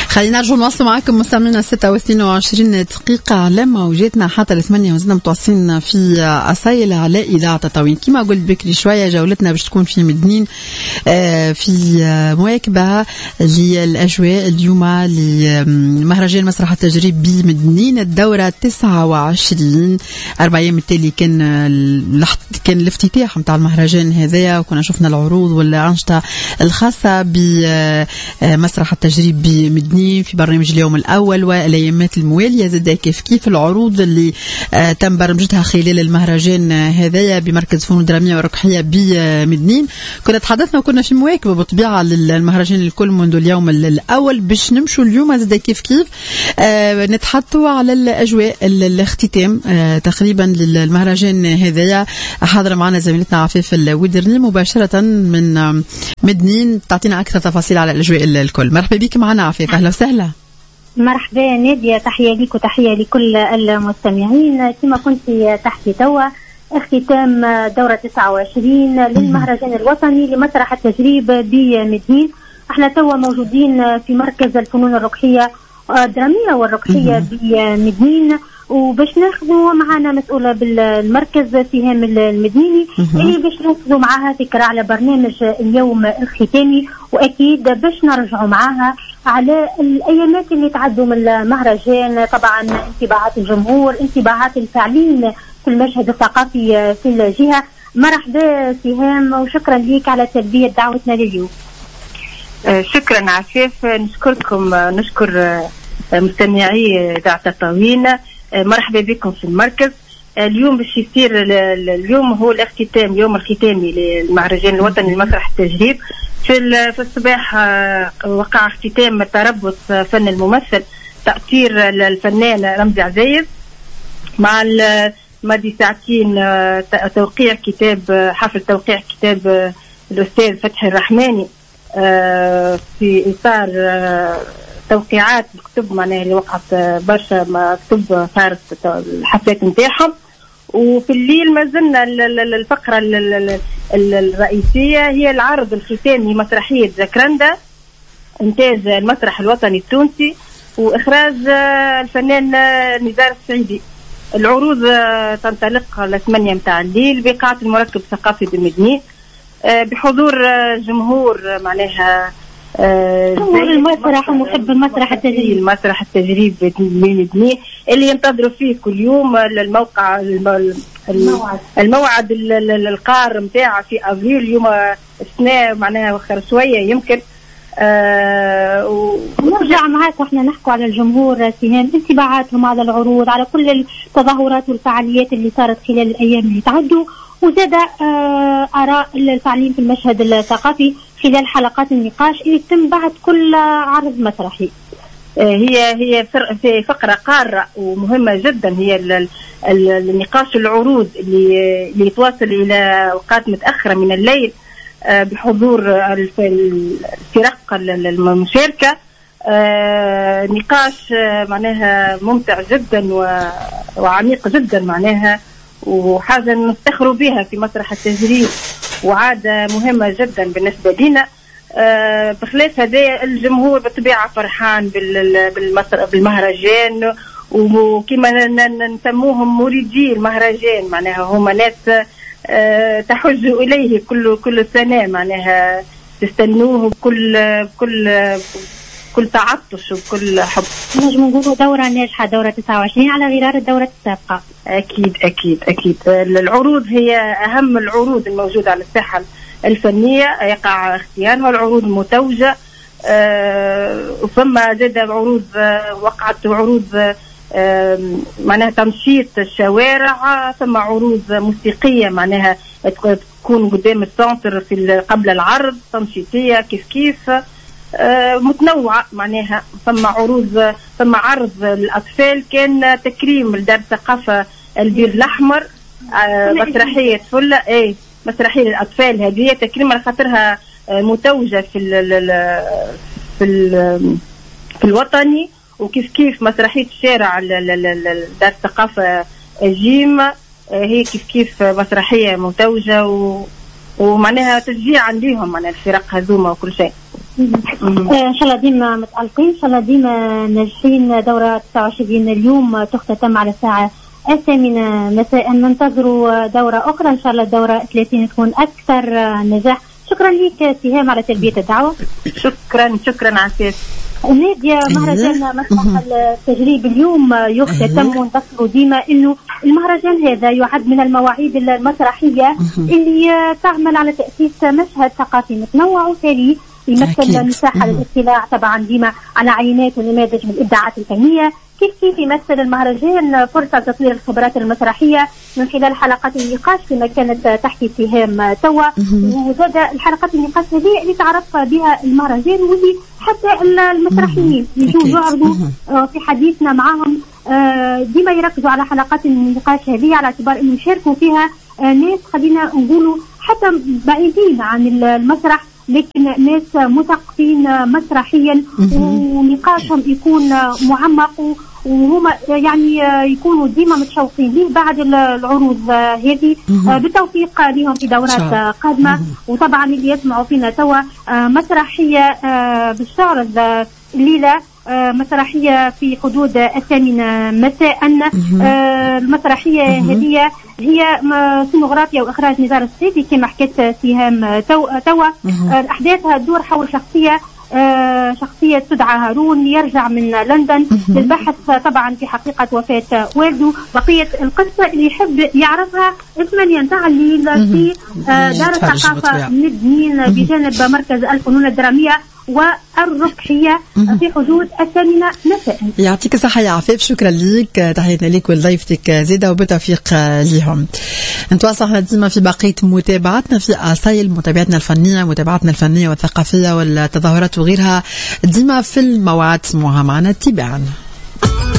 خلينا نرجع نواصل معكم مستمعينا 26 دقيقة على موجاتنا حتى الثمانية وزدنا متواصلين في أصيل على إذاعة تطاوين. كما قلت بكري شوية جولتنا باش تكون في مدنين في مواكبة للأجواء اليوم لمهرجان مسرح التجريب بمدنين الدورة 29. 4 أيام التالي كان الافتتاح متاع المهرجان هذايا، وكنا شفنا العروض والأنشطة الخاصة بمسرح التجريب بمدنين في برنامج اليوم الأول والأيامات الموالية. زاد كيف العروض اللي تم برمجتها خلال المهرجان هذايا بمركز فنون درامية ورقحية بمدنين. كنا تحدثنا وكنا في مواكبة بطبيعة للمهرجان الكل منذ اليوم الأول. باش نمشوا اليوم زاد كيف نتحدثوا على الأجواء الاختتام تقريبا للمهرجان هذايا. حاضرة معنا زميلتنا عفيف الودرني مباشرة من مدنين، تعطينا أكثر تفاصيل على الأجواء الكل. مرحبا بك معنا عفيف، أهلا وسهلا. مرحبا نادية، تحية لك وتحية لكل المستمعين. كما كنت تحكي توا اختتام دورة 29 للمهرجان الوطني لمسرح التجريب بمدنين. احنا توا موجودين في مركز الفنون الرقحية الدرامية والرقحية بمدنين، وباش ناخذوا معنا مسؤولة بالمركز سهام المدنيني اللي باش ناخذوا معها فكرة على برنامج اليوم الختامي، واكيد باش نرجعوا معها على الايامات اللي تعدوا من المهرجان. طبعا انطباعات الجمهور، انطباعات الفاعلين في المشهد الثقافي في الجهة. مرحبا سهام، وشكرا لك على تلبية دعوتنا لليوم. شكرا عفيف، نشكركم، نشكر مستمعي إذاعة تطاوين. مرحبا بكم في المركز. اليوم باش يصير اليوم هو الاختتام، يوم الختامي للمهرجان الوطني لمسرح التجريب. في الصباح وقع اختتام تربص فن الممثل، تأثير الفنان رمزي عزيز، مع مدى ساعتين توقيع كتاب، حفل توقيع كتاب الأستاذ فتحي الرحماني في إطار توقيعات الكتب معناها اللي وقعت برشا كتب صارت الحفلات نتاعهم. وفي الليل ما زلنا الفقرة الرئيسية هي العرض الختامي مسرحية جاكرندا، إنتاج المسرح الوطني التونسي وإخراج الفنان نزار السعيدي. العروض تنطلق على 8 متاع الليل بقاعة المركب الثقافي بمدنين بحضور جمهور معناها جمهور المسرح ومحب المسرح التجريب، المسرح التجريب بمدنين اللي ينتظروا فيه كل يوم الموقع الموعد القار متاعه في افريل يوم السنة معناها وخر شوية يمكن. ونرجع معاك واحنا نحكوا على الجمهور سهام، انطباعاتهم على العروض، على كل التظاهرات والفعاليات اللي صارت خلال الايام اللي تعدوا، وزاد آراء الفاعلين في المشهد الثقافي خلال حلقات النقاش اللي تم بعد كل عرض مسرحي. هي في فقرة قارة ومهمة جدا، هي النقاش العروض اللي يتواصل إلى أوقات متأخرة من الليل بحضور الفرق المشاركة. نقاش معناها ممتع جدا وعميق جدا معناها، وحاجة نفتخروا بها في مسرح التجريب، وعادة مهمة جدا بالنسبة لنا. بخلاف هذا الجمهور بالطبيعة فرحان بالمهرجان، وكما نسموهم مريدي المهرجان، معناها هم ناس تحج إليه كل سنة، معناها تستنوه بكل تعطش وكل حب. نجم نقولوا دورة ناجحة، دورة 29 على غرار الدورة السابقة. أكيد أكيد أكيد. العروض هي أهم العروض الموجودة على الساحة الفنية، يقع اختيارها العروض المتوجة. وثم زاد عروض، وقعت عروض معناها تنشيط الشوارع، ثم عروض موسيقية معناها تكون قدام السنتر في قبل العرض، تنشيطية كيف متنوعة معناها. ثم عروض، ثم عرض الأطفال كان تكريم لدار الثقافة البير الأحمر، مسرحية فلة، مسرحية الأطفال هذه تكريم على خاطرها متوجة في الوطني. وكيف مسرحية الشارع دار الثقافة الجيم هي كيف مسرحية متوجة ومعناها تشجيع عندهم معناها الفرق هذوما وكل شيء. ان شاء الله ديما متألقين، ان شاء الله ديما ناجحين. دورة 29 اليوم تختتم على الساعة 8 مساء، ننتظروا دورة أخرى إن شاء الله الدورة 30 تكون أكثر نجاح. شكرا لك سهام على تلبية الدعوة. شكرا عساس. نادية، مهرجان مسرح التجريب اليوم يختتم، ونذكروا ديما انه المهرجان هذا يعد من المواعيد المسرحية اللي تعمل على تأسيس مشهد ثقافي متنوع وثري يمثل مساحة للاطلاع طبعا ديما على عينات ونماذج من الإبداعات الفنية. كيف يمثل المهرجان فرصة تطوير الخبرات المسرحية من خلال حلقات النقاش كما كانت تحكي سهام توا، وزاد الحلقات النقاش هذه اللي تعرف بها المهرجان واللي حتى المسرحيين يجوا يعرضوا في حديثنا معهم ديما يركزوا على حلقات النقاش هذه على اعتبار انه يشاركوا فيها ناس خلينا نقولوا حتى بعيدين عن المسرح لكن ناس مثقفين مسرحيا ونقاشهم يكون معمق وهما يعني يكونوا ديما متشوقين ليه بعد العروض هذه. بالتوفيق لهم في دورات قادمة. وطبعا اللي يسمعوا فينا توا مسرحية بالشعر الليلة، مسرحية في حدود 8 مساء. المسرحية هذه هي سينوغرافيا وإخراج نزار الصيفي كما حكيت سهام توا. الأحداث تدور حول شخصية تدعى هارون يرجع من لندن للبحث طبعا في حقيقة وفاة والده. بقية القصة اللي يحب يعرفها 8 نتاع الليل في دار الثقافة مدنين بجانب مركز الفنون الدرامية والركحية في حدود 8 مساء. يعطيك الصحة يا عفاف، شكرا ليك، تحياتنا ليك ولضيفتك زيدة وبالتوفيق ليهم. نتواصل احنا ديما في بقية متابعتنا في أسايل، متابعتنا الفنية والثقافية والتظاهرات وغيرها ديما في الموعد. اسموها معنا تباعا.